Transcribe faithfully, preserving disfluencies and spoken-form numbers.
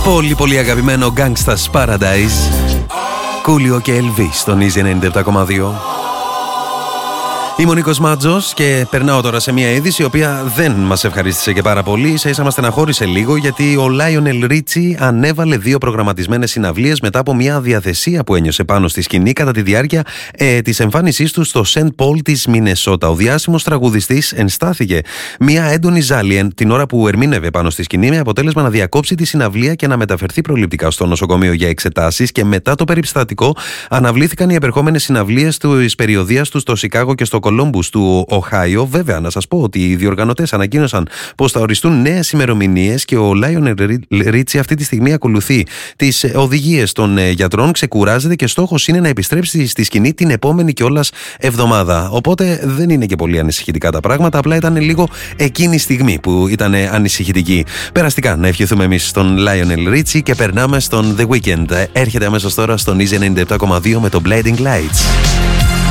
Πολύ πολύ αγαπημένο Gangsta's Paradise, Κούλιο και Ελβί στον Easy ενενήντα επτά κόμμα δύο. Είμαι ο Νίκος Μάτζος και περνάω τώρα σε μια είδηση η οποία δεν μας ευχαρίστησε και πάρα πολύ. Ίσα ίσα μας στεναχώρησε λίγο, γιατί ο Λάιονελ Ρίτσι ανέβαλε δύο προγραμματισμένες συναυλίες μετά από μια αδιαθεσία που ένιωσε πάνω στη σκηνή κατά τη διάρκεια ε, της εμφάνισής του στο Σεντ Πολ της Μινεσότα. Ο διάσημος τραγουδιστής ενστάθηκε μια έντονη ζάλη την ώρα που ερμήνευε πάνω στη σκηνή, με αποτέλεσμα να διακόψει τη συναυλία και να μεταφερθεί προληπτικά στο νοσοκομείο για εξετάσεις. Και μετά το περιστατικό αναβλήθηκαν οι επερχόμενες συναυλίες της περιοδίας του στο Σικάγο και στο Κολόμπους του Οχάιο. Βέβαια, να σας πω ότι οι διοργανωτές ανακοίνωσαν πως θα οριστούν νέες ημερομηνίες και ο Λάιονελ Ρίτσι αυτή τη στιγμή ακολουθεί τις οδηγίες των γιατρών, ξεκουράζεται και στόχος είναι να επιστρέψει στη σκηνή την επόμενη κιόλας εβδομάδα. Οπότε δεν είναι και πολύ ανησυχητικά τα πράγματα, απλά ήταν λίγο εκείνη η στιγμή που ήταν ανησυχητική. Περαστικά να ευχηθούμε εμείς στον Λάιονελ Ρίτσι και περνάμε στον The Weeknd. Έρχεται αμέσως τώρα στον Easy ενενήντα επτά κόμμα δύο με το Blinding Lights.